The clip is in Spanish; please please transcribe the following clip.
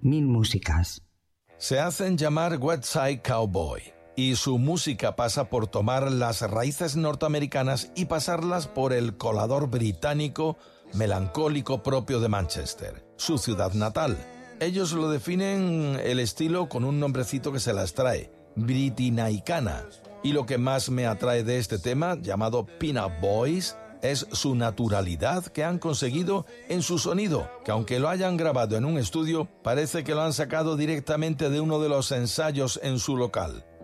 mil músicas. Se hacen llamar West Side Cowboy y su música pasa por tomar las raíces norteamericanas y pasarlas por el colador británico melancólico propio de Manchester, su ciudad natal. Ellos lo definen el estilo con un nombrecito que se las trae, Britinaicana. Y lo que más me atrae de este tema, llamado Pin-Up Boys, es su naturalidad que han conseguido en su sonido, que aunque lo hayan grabado en un estudio, parece que lo han sacado directamente de uno de los ensayos en su local.